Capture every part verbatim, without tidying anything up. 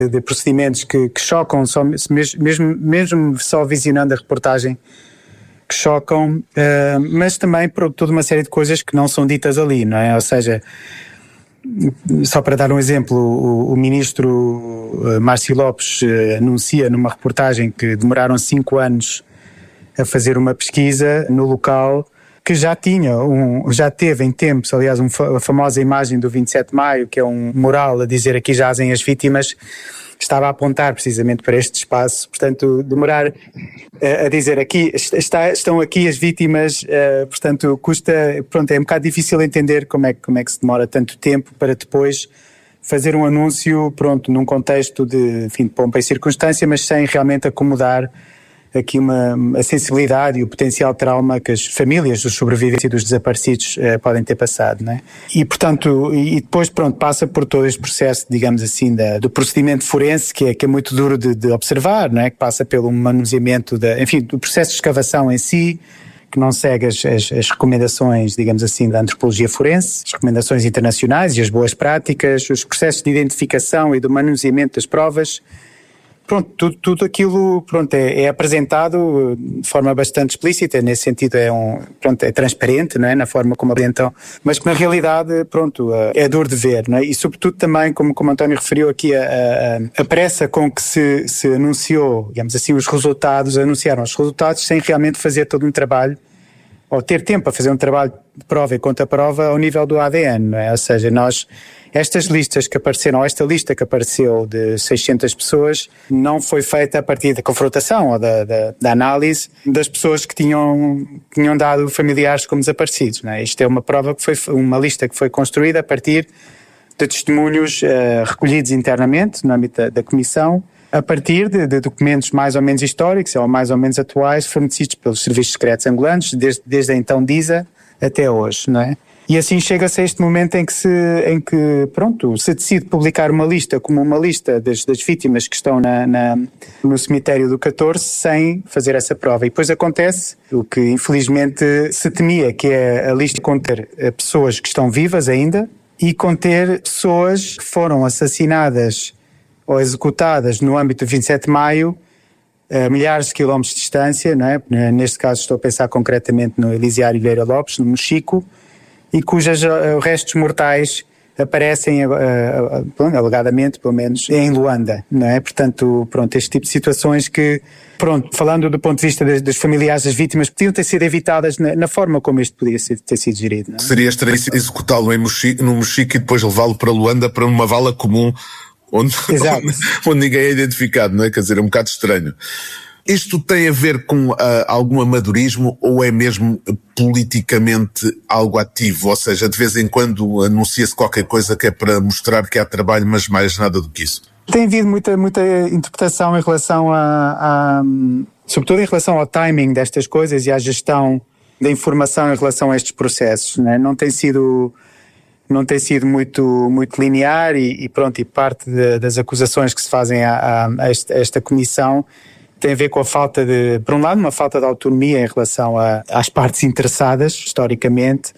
de procedimentos que, que chocam, só, mesmo, mesmo só visionando a reportagem, que chocam, uh, mas também por toda uma série de coisas que não são ditas ali, não é? Ou seja, só para dar um exemplo, o, o ministro uh, Márcio Lopes uh, anuncia numa reportagem que demoraram cinco anos a fazer uma pesquisa no local que já tinha, um, já teve em tempos, aliás, um, a famosa imagem do vinte e sete de maio, que é um mural a dizer aqui jazem as vítimas, estava a apontar precisamente para este espaço. Portanto, demorar uh, a dizer aqui, está, estão aqui as vítimas, uh, portanto, custa, pronto, é um bocado difícil entender como é, como é que se demora tanto tempo para depois fazer um anúncio, pronto, num contexto de, enfim, de pompa e circunstância, mas sem realmente acomodar aqui uma, a sensibilidade e o potencial trauma que as famílias dos sobreviventes e dos desaparecidos eh, podem ter passado, não é? E, portanto, e depois, pronto, passa por todo este processo, digamos assim, da, do procedimento forense, que é, que é muito duro de, de observar, não é? Que passa pelo manuseamento, da, enfim, do processo de escavação em si, que não segue as, as, as recomendações, digamos assim, da antropologia forense, as recomendações internacionais e as boas práticas, os processos de identificação e do manuseamento das provas. Pronto, tudo, tudo aquilo, pronto, é, é apresentado de forma bastante explícita, nesse sentido é, um, pronto, é transparente, não é, na forma como apresentam, mas que na realidade, pronto, é dor de ver, não é? E sobretudo também, como, como António referiu aqui, a, a, a pressa com que se, se anunciou, digamos assim, os resultados, anunciaram os resultados sem realmente fazer todo um trabalho, ou ter tempo a fazer um trabalho de prova e contra-prova ao nível do A D N, não é? Ou seja, nós, estas listas que apareceram, ou esta lista que apareceu de seiscentas pessoas, não foi feita a partir da confrontação ou da, da, da análise das pessoas que tinham, tinham dado familiares como desaparecidos, não é? Isto é uma prova que foi, uma lista que foi construída a partir de testemunhos uh, recolhidos internamente, no âmbito da, da Comissão, a partir de, de documentos mais ou menos históricos ou mais ou menos atuais fornecidos pelos serviços secretos angolanos, desde, desde então DISA até hoje, não é? E assim chega-se a este momento em que, se, em que pronto, se decide publicar uma lista como uma lista das, das vítimas que estão na, na, no cemitério do catorze sem fazer essa prova. E depois acontece o que infelizmente se temia, que é a lista conter pessoas que estão vivas ainda e conter pessoas que foram assassinadas ou executadas no âmbito do vinte e sete de maio, a milhares de quilómetros de distância, não é? Neste caso estou a pensar concretamente no Elisiário Vieira Lopes, no Mochico, e cujos uh, restos mortais aparecem, uh, uh, alegadamente, pelo menos, em Luanda, não é? Portanto, pronto, este tipo de situações que, pronto, falando do ponto de vista das, dos familiares das vítimas, podiam ter sido evitadas na, na forma como isto podia ser, ter sido gerido, não é? Seria estranho executá-lo em Mochico, no Mochico e depois levá-lo para Luanda, para uma vala comum, onde, onde, onde ninguém é identificado, não é? Quer dizer, é um bocado estranho. Isto tem a ver com uh, algum amadorismo ou é mesmo politicamente algo ativo? Ou seja, de vez em quando anuncia-se qualquer coisa que é para mostrar que há trabalho, mas mais nada do que isso? Tem havido muita, muita interpretação em relação a, a, sobretudo em relação ao timing destas coisas e à gestão da informação em relação a estes processos, né? Não tem sido... não tem sido muito, muito linear e, e pronto, e parte de, das acusações que se fazem a, a, a, esta, a esta comissão tem a ver com a falta de, por um lado, uma falta de autonomia em relação a, às partes interessadas, historicamente,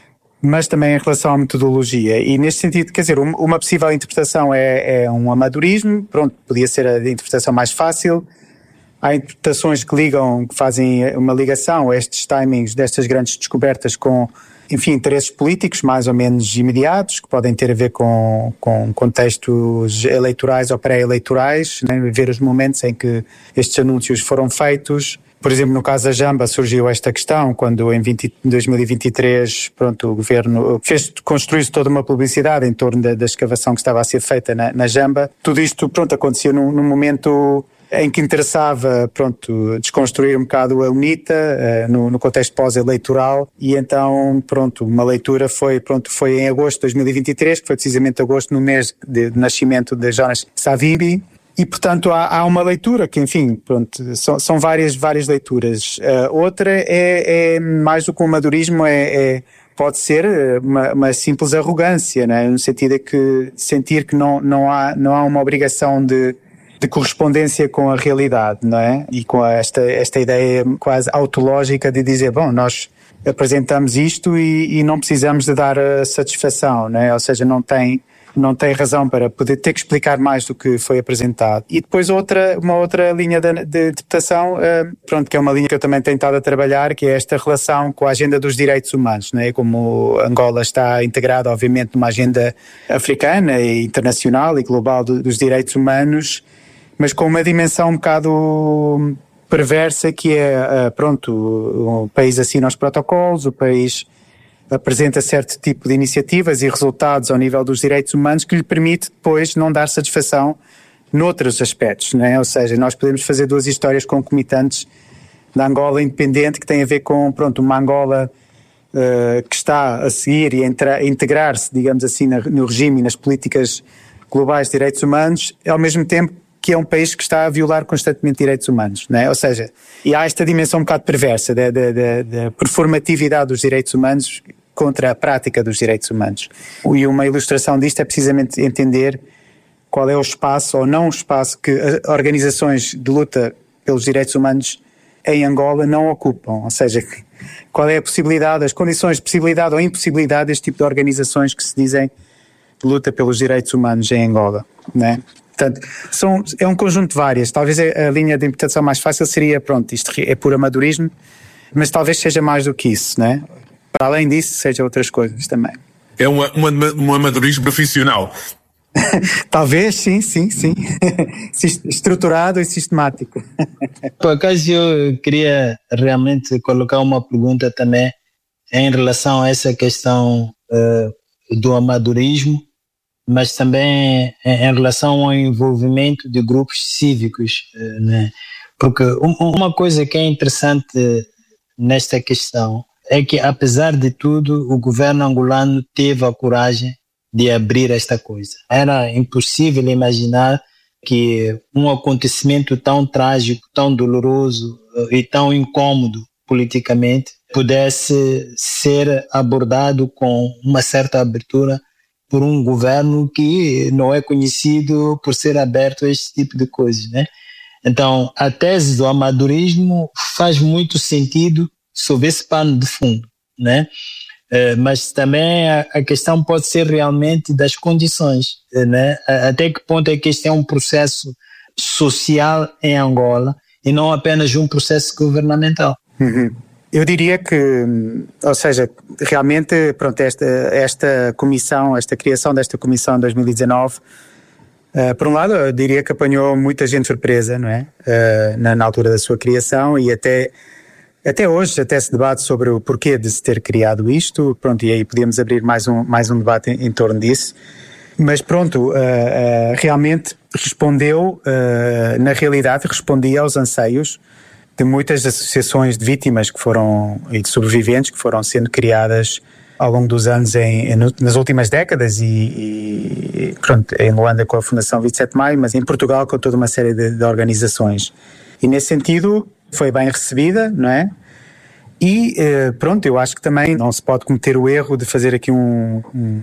mas também em relação à metodologia. E neste sentido, quer dizer, uma possível interpretação é, é um amadorismo, pronto, podia ser a interpretação mais fácil. Há interpretações que ligam, que fazem uma ligação a estes timings destas grandes descobertas com, enfim, interesses políticos mais ou menos imediatos, que podem ter a ver com, com contextos eleitorais ou pré-eleitorais, né? Ver os momentos em que estes anúncios foram feitos. Por exemplo, no caso da Jamba surgiu esta questão, quando em vinte, dois mil e vinte e três pronto, o governo fez construir toda uma publicidade em torno da, da escavação que estava a ser feita na, na Jamba. Tudo isto pronto, aconteceu num, num momento em que interessava, pronto, desconstruir um bocado a UNITA uh, no, no contexto pós-eleitoral e então, pronto, uma leitura foi, pronto, foi em agosto de dois mil e vinte e três, que foi precisamente agosto, no mês de, de nascimento de Jonas Savimbi, e portanto há, há uma leitura que, enfim, pronto, são, são várias, várias leituras. Uh, outra é, é mais do que um amadorismo, é, é pode ser uma, uma simples arrogância, não é? No sentido de que sentir que não, não, há, não há uma obrigação de de correspondência com a realidade, não é? E com esta, esta ideia quase autológica de dizer, bom, nós apresentamos isto e, e não precisamos de dar a satisfação, não é? Ou seja, não tem, não tem razão para poder ter que explicar mais do que foi apresentado. E depois outra, uma outra linha de, de interpretação, uh, pronto, que é uma linha que eu também tenho estado a trabalhar, que é esta relação com a agenda dos direitos humanos, né? Como Angola está integrada, obviamente, numa agenda africana e internacional e global do, dos direitos humanos, mas com uma dimensão um bocado perversa, que é, pronto, o país assina os protocolos, o país apresenta certo tipo de iniciativas e resultados ao nível dos direitos humanos que lhe permite depois não dar satisfação noutros aspectos, não é? Ou seja, nós podemos fazer duas histórias concomitantes da Angola independente, que tem a ver com, pronto, uma Angola uh, que está a seguir e a, entra, a integrar-se, digamos assim, na, no regime e nas políticas globais de direitos humanos, ao mesmo tempo que é um país que está a violar constantemente direitos humanos, não é? Ou seja, e há esta dimensão um bocado perversa da, da, da, da performatividade dos direitos humanos contra a prática dos direitos humanos. E uma ilustração disto é precisamente entender qual é o espaço ou não o espaço que organizações de luta pelos direitos humanos em Angola não ocupam, ou seja, qual é a possibilidade, as condições de possibilidade ou impossibilidade deste tipo de organizações que se dizem de luta pelos direitos humanos em Angola, não é? Portanto, são, é um conjunto de várias. Talvez a linha de interpretação mais fácil seria, pronto, isto é puro amadorismo, mas talvez seja mais do que isso, não é? Para além disso, seja outras coisas também. É um, um, um amadorismo profissional. Talvez, sim, sim, sim. Estruturado e sistemático. Por acaso eu queria realmente colocar uma pergunta também em relação a essa questão uh, do amadorismo, mas também em relação ao envolvimento de grupos cívicos, né? Porque uma coisa que é interessante nesta questão é que, apesar de tudo, o governo angolano teve a coragem de abrir esta coisa. Era impossível imaginar que um acontecimento tão trágico, tão doloroso e tão incômodo politicamente pudesse ser abordado com uma certa abertura por um governo que não é conhecido por ser aberto a este tipo de coisas, né? Então, a tese do amadorismo faz muito sentido sob esse pano de fundo, né? É, mas também a, a questão pode ser realmente das condições, né? Até que ponto é que este é um processo social em Angola e não apenas um processo governamental. Uhum. Eu diria que, ou seja, realmente, pronto, esta, esta comissão, esta criação desta comissão em dois mil e dezanove, uh, por um lado, eu diria que apanhou muita gente surpresa, não é? Uh, na, na altura da sua criação, e até, até hoje até se debate sobre o porquê de se ter criado isto, pronto, e aí podíamos abrir mais um, mais um debate em, em torno disso. Mas pronto, uh, uh, realmente respondeu, uh, na realidade, respondia aos anseios de muitas associações de vítimas que foram, e de sobreviventes que foram sendo criadas ao longo dos anos em, em, nas últimas décadas e, e pronto, em Luanda com a Fundação vinte e sete de Maio, mas em Portugal com toda uma série de, de organizações. E nesse sentido foi bem recebida, não é? E pronto, eu acho que também não se pode cometer o erro de fazer aqui um, um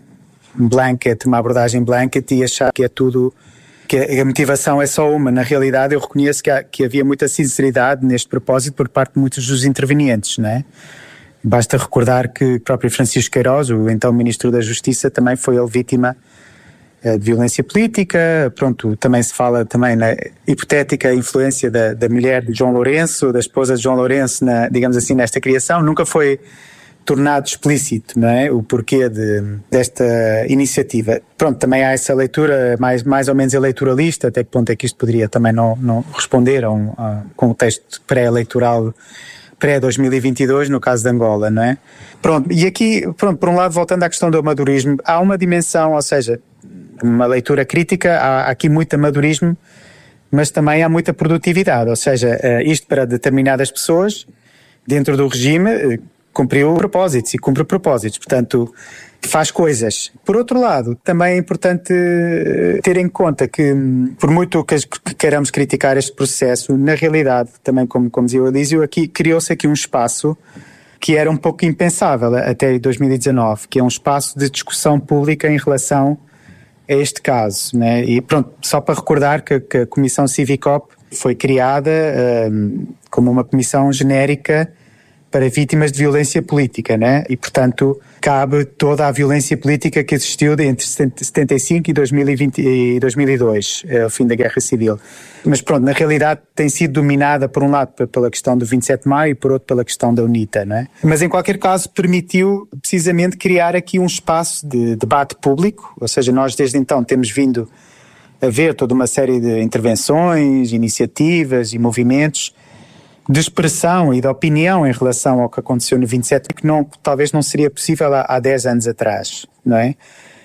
blanket, uma abordagem blanket e achar que é tudo, que a motivação é só uma. Na realidade eu reconheço que, há, que havia muita sinceridade neste propósito por parte de muitos dos intervenientes, não é? Basta recordar que o próprio Francisco Queiroz, o então Ministro da Justiça, também foi ele vítima de violência política. Pronto, também se fala também na hipotética influência da, da mulher de João Lourenço, da esposa de João Lourenço, na, digamos assim, nesta criação. Nunca foi tornado explícito, não é? O porquê de, desta iniciativa. Pronto, também há essa leitura mais, mais ou menos eleitoralista, até que ponto é que isto poderia também não, não responder a um a contexto pré-eleitoral, pré-dois mil e vinte e dois, no caso de Angola, não é? Pronto, e aqui, pronto, por um lado, voltando à questão do amadorismo, há uma dimensão, ou seja, uma leitura crítica, há aqui muito amadorismo, mas também há muita produtividade, ou seja, isto para determinadas pessoas, dentro do regime, cumpriu propósitos e cumpre propósitos, portanto, faz coisas. Por outro lado, também é importante ter em conta que, por muito que queiramos criticar este processo, na realidade, também como, como dizia o Elísio, aqui criou-se aqui um espaço que era um pouco impensável até dois mil e dezanove, que é um espaço de discussão pública em relação a este caso, né? E pronto, só para recordar que, que a Comissão Civicop foi criada um, como uma comissão genérica para vítimas de violência política, né? E, portanto, cabe toda a violência política que existiu entre setenta e cinco e dois mil e vinte e dois mil e dois, é o fim da Guerra Civil. Mas pronto, na realidade tem sido dominada por um lado pela questão do vinte e sete de maio e por outro pela questão da UNITA, não é? Mas em qualquer caso permitiu precisamente criar aqui um espaço de debate público, ou seja, nós desde então temos vindo a ver toda uma série de intervenções, iniciativas e movimentos de expressão e de opinião em relação ao que aconteceu no vinte e sete, que não, talvez não seria possível há, há dez anos atrás, não é?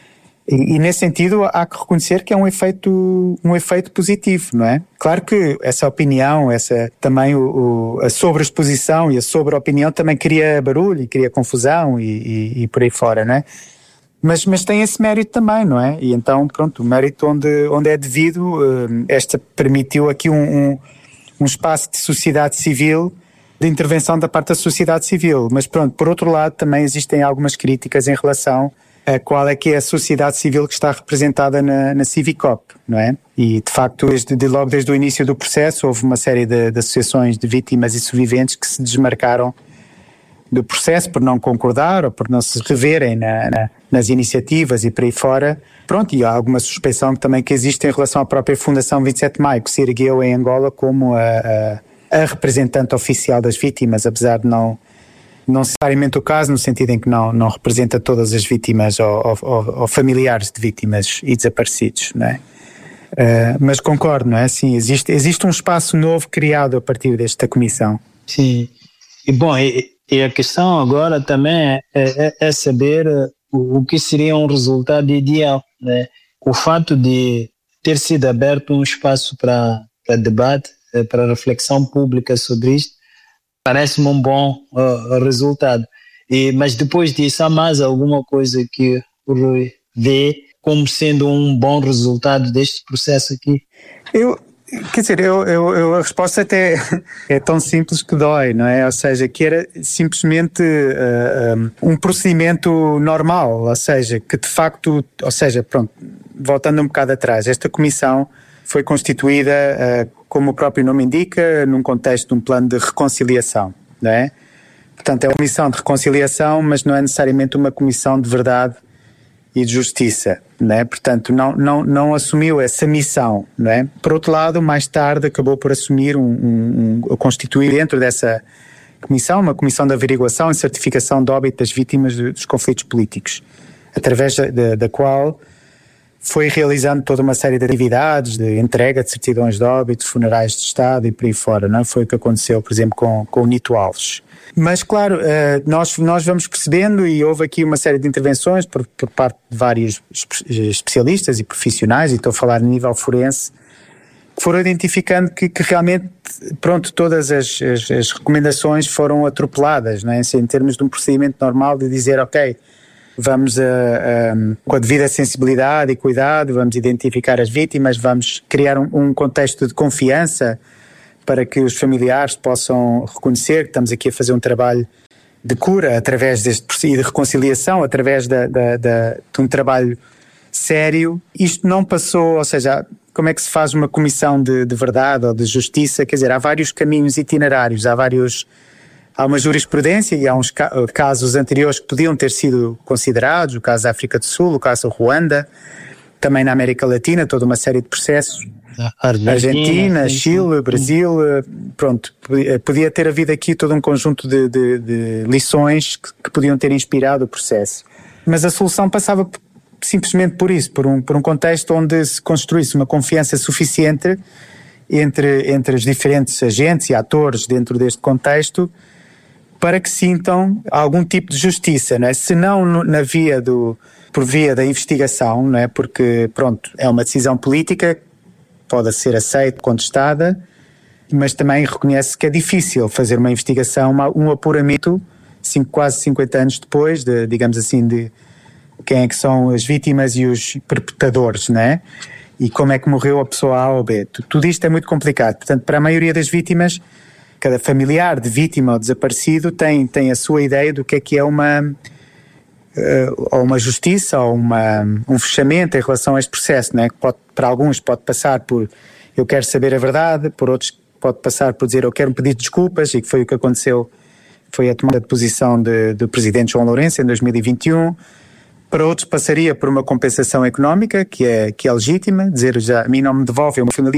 E, e nesse sentido há que reconhecer que é um efeito, um efeito positivo, não é? Claro que essa opinião, essa, também o, o, a sobreexposição e a sobreopinião também cria barulho e cria confusão e, e, e por aí fora, não é? Mas, mas tem esse mérito também, não é? E então, pronto, o mérito onde, onde é devido, esta permitiu aqui um, um um espaço de sociedade civil, de intervenção da parte da sociedade civil. Mas pronto, por outro lado também existem algumas críticas em relação a qual é que é a sociedade civil que está representada na, na Civicop, não é? E de facto, desde, de, logo desde o início do processo, houve uma série de, de associações de vítimas e sobreviventes que se desmarcaram do processo por não concordar ou por não se reverem na, na, nas iniciativas e por aí fora. Pronto, e há alguma suspeição também que existe em relação à própria Fundação vinte e sete de maio, que se ergueu em Angola como a, a, a representante oficial das vítimas, apesar de não, não necessariamente o caso, no sentido em que não, não representa todas as vítimas ou, ou, ou familiares de vítimas e desaparecidos, não é? Uh, mas concordo, não é? Sim, existe, existe um espaço novo criado a partir desta comissão. Sim, e bom, e, e a questão agora também é, é, é saber o, o que seria um resultado ideal, né? O fato de ter sido aberto um espaço para debate, para reflexão pública sobre isto, parece-me um bom uh, resultado. E, mas depois disso, há mais alguma coisa que o Rui vê como sendo um bom resultado deste processo aqui? Eu, quer dizer, eu, eu, eu, a resposta até é tão simples que dói, não é? Ou seja, que era simplesmente uh, um procedimento normal, ou seja, que de facto, ou seja, pronto, voltando um bocado atrás, esta comissão foi constituída, uh, como o próprio nome indica, num contexto de um plano de reconciliação, não é? Portanto, é uma comissão de reconciliação, mas não é necessariamente uma comissão de verdade e de justiça, não é? Portanto, não, não, não assumiu essa missão, não é? Por outro lado, mais tarde acabou por assumir um, um, um constituir dentro dessa comissão, uma comissão de averiguação e certificação de óbito das vítimas de, dos conflitos políticos, através da, da qual foi realizando toda uma série de atividades de entrega de certidões de óbito, funerais de Estado e por aí fora, não é? Foi o que aconteceu, por exemplo, com, com o Nito Alves. Mas, claro, nós, nós vamos percebendo, e houve aqui uma série de intervenções por, por parte de vários especialistas e profissionais, e estou a falar a nível forense, que foram identificando que, que realmente, pronto, todas as, as, as recomendações foram atropeladas, não é? Em termos de um procedimento normal de dizer, ok, vamos a, a, com a devida sensibilidade e cuidado, vamos identificar as vítimas, vamos criar um, um contexto de confiança para que os familiares possam reconhecer que estamos aqui a fazer um trabalho de cura através deste e de reconciliação, através da, da, da, de um trabalho sério. Isto não passou, ou seja, como é que se faz uma comissão de, de verdade ou de justiça? Quer dizer, há vários caminhos itinerários, há vários... Há uma jurisprudência e há uns ca- casos anteriores que podiam ter sido considerados, o caso da África do Sul, o caso da Ruanda, também na América Latina, toda uma série de processos. Argentina, Argentina sim, Chile, sim. Brasil, pronto, podia ter havido aqui todo um conjunto de, de, de lições que, que podiam ter inspirado o processo. Mas a solução passava simplesmente por isso, por um, por um contexto onde se construísse uma confiança suficiente entre, entre os diferentes agentes e atores dentro deste contexto para que sintam algum tipo de justiça, não é? Se não na via do, por via da investigação, não é? Porque, pronto, é uma decisão política, pode ser aceita, contestada, mas também reconhece que é difícil fazer uma investigação, um apuramento, cinco, quase cinquenta anos depois, de, digamos assim, de quem é que são as vítimas e os perpetradores, não é? E como é que morreu a pessoa A ou B. Tudo isto é muito complicado. Portanto, para a maioria das vítimas, cada familiar de vítima ou desaparecido tem, tem a sua ideia do que é que é uma, uh, ou uma justiça ou uma, um fechamento em relação a este processo, não é? Que pode, para alguns pode passar por eu quero saber a verdade, por outros pode passar por dizer eu quero um pedido de desculpas, e que foi o que aconteceu foi a tomada de posição de, do presidente João Lourenço em dois mil e vinte e um. Para outros passaria por uma compensação económica, que é, que é legítima, dizer já, a mim não me devolve, eu me